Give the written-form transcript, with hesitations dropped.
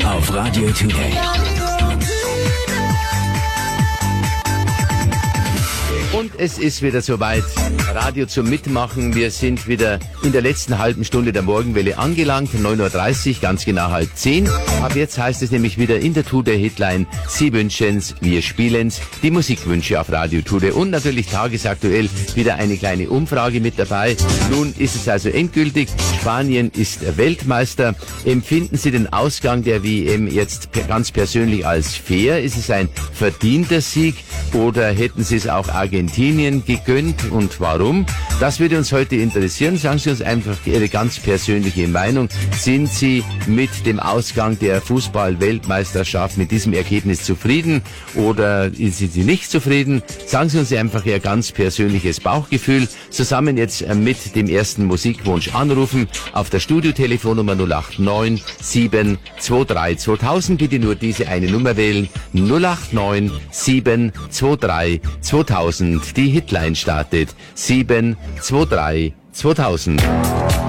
auf Radio Today. Und es ist wieder soweit. Radio zum Mitmachen. Wir sind wieder in der letzten halben Stunde der Morgenwelle angelangt. 9.30 Uhr, ganz genau 9:30. Ab jetzt heißt es nämlich wieder in der Today Hitline: Sie wünschen's, wir spielen's. Die Musikwünsche auf Radio Today. Und natürlich tagesaktuell wieder eine kleine Umfrage mit dabei. Nun ist es also endgültig. Spanien ist Weltmeister. Empfinden Sie den Ausgang der WM jetzt ganz persönlich als fair? Ist es ein verdienter Sieg oder hätten Sie es auch Argentinien gegönnt und warum? Das würde uns heute interessieren. Sagen Sie uns einfach Ihre ganz persönliche Meinung. Sind Sie mit dem Ausgang der Fußball-Weltmeisterschaft, mit diesem Ergebnis zufrieden oder sind Sie nicht zufrieden? Sagen Sie uns einfach Ihr ganz persönliches Bauchgefühl. Zusammen jetzt mit dem ersten Musikwunsch anrufen auf der Studiotelefonnummer 089 723 2000. Bitte nur diese eine Nummer wählen. 089 723 2000. Die Hitline startet 723 2000.